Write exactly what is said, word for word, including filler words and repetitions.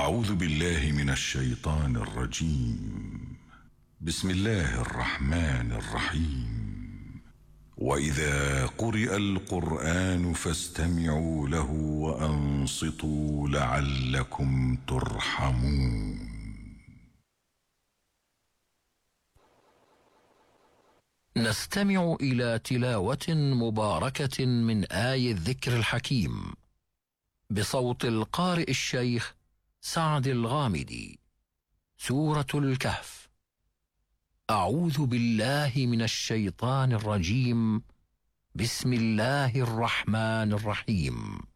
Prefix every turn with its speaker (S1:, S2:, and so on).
S1: أعوذ بالله من الشيطان الرجيم. بسم الله الرحمن الرحيم. وإذا قرئ القرآن فاستمعوا له وأنصتوا لعلكم ترحمون.
S2: نستمع إلى تلاوة مباركة من آي الذكر الحكيم بصوت القارئ الشيخ سعد الغامدي. سورة الكهف. أعوذ بالله من الشيطان الرجيم. بسم الله الرحمن الرحيم.